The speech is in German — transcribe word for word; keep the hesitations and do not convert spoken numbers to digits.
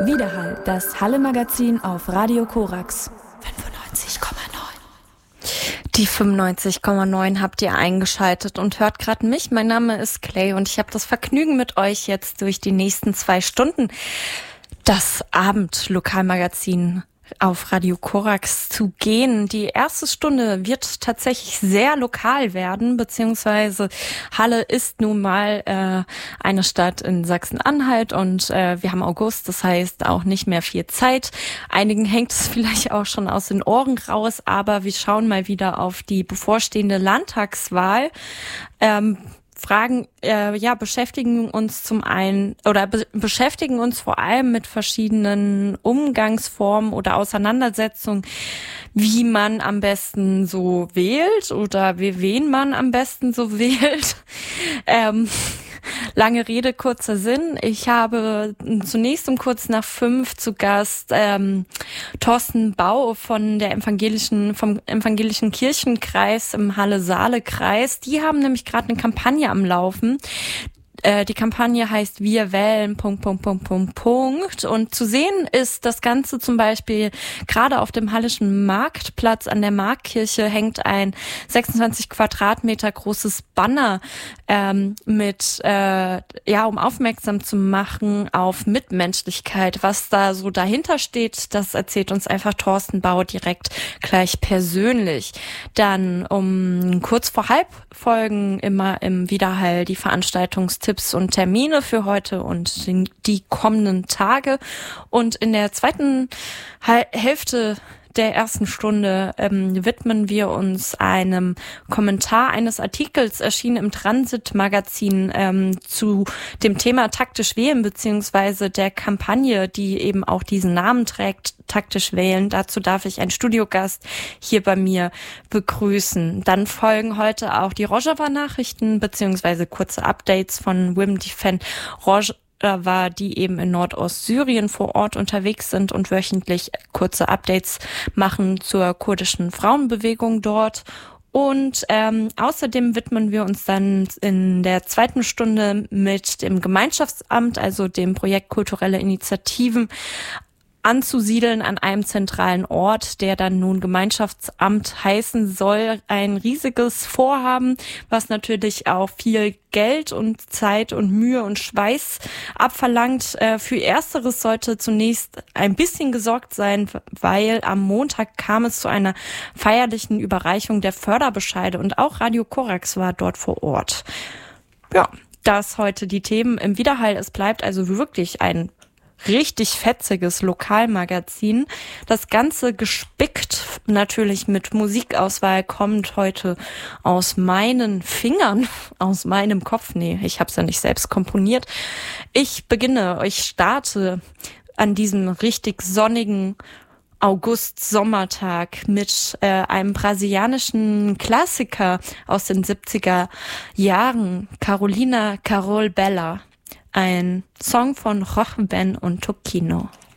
Widerhall, das Halle-Magazin auf Radio Korax. fünfundneunzig Komma neun. Die fünfundneunzig Komma neun habt ihr eingeschaltet und hört gerade mich. Mein Name ist Clay und ich habe das Vergnügen mit euch jetzt durch die nächsten zwei Stunden das Abend-Lokalmagazin auf Radio Korax zu gehen. Die erste Stunde wird tatsächlich sehr lokal werden, beziehungsweise Halle ist nun mal äh, eine Stadt in Sachsen-Anhalt und äh, wir haben August, das heißt auch nicht mehr viel Zeit. Einigen hängt es vielleicht auch schon aus den Ohren raus, aber wir schauen mal wieder auf die bevorstehende Landtagswahl. Ähm, Fragen, äh, ja, beschäftigen uns zum einen oder be- beschäftigen uns vor allem mit verschiedenen Umgangsformen oder Auseinandersetzungen, wie man am besten so wählt oder wie, wen man am besten so wählt. Ähm, Lange Rede, kurzer Sinn. Ich habe zunächst um kurz nach fünf zu Gast ähm, Thorsten Bau von der evangelischen, vom evangelischen Kirchenkreis im Halle-Saale-Kreis. Die haben nämlich gerade eine Kampagne am Laufen. Äh, die Kampagne heißt Wir wählen, Punkt, Punkt, Punkt, Punkt, Punkt. Und zu sehen ist das Ganze zum Beispiel gerade auf dem Hallischen Marktplatz an der Marktkirche hängt ein sechsundzwanzig Quadratmeter großes Banner ähm, mit, äh, ja, um aufmerksam zu machen auf Mitmenschlichkeit. Was da so dahinter steht, das erzählt uns einfach Thorsten Bau direkt gleich persönlich. Dann um kurz vor halb folgen immer im Widerhall die Veranstaltungstipps und Termine für heute und die kommenden Tage. Und in der zweiten Hälfte der ersten Stunde ähm, widmen wir uns einem Kommentar eines Artikels, erschienen im Transit-Magazin ähm, zu dem Thema taktisch wählen, beziehungsweise der Kampagne, die eben auch diesen Namen trägt, taktisch wählen. Dazu darf ich einen Studiogast hier bei mir begrüßen. Dann folgen heute auch die Rojava-Nachrichten, beziehungsweise kurze Updates von Wim Defend Rojava, war, die eben in Nordostsyrien vor Ort unterwegs sind und wöchentlich kurze Updates machen zur kurdischen Frauenbewegung dort. Und ähm, außerdem widmen wir uns dann in der zweiten Stunde mit dem Gemeinschaftsamt, also dem Projekt Kulturelle Initiativen, anzusiedeln an einem zentralen Ort, der dann nun Gemeinschaftsamt heißen soll. Ein riesiges Vorhaben, was natürlich auch viel Geld und Zeit und Mühe und Schweiß abverlangt. Für Ersteres sollte zunächst ein bisschen gesorgt sein, weil am Montag kam es zu einer feierlichen Überreichung der Förderbescheide und auch Radio Korax war dort vor Ort. Ja, das heute die Themen im Widerhall. Es bleibt also wirklich ein richtig fetziges Lokalmagazin. Das Ganze gespickt natürlich mit Musikauswahl kommt heute aus meinen Fingern, aus meinem Kopf. Nee, ich habe es ja nicht selbst komponiert. Ich beginne, ich starte an diesem richtig sonnigen August-Sommertag mit äh, einem brasilianischen Klassiker aus den siebziger Jahren, Carolina Carol Bella. Ein Song von Roch Ben und Tokino.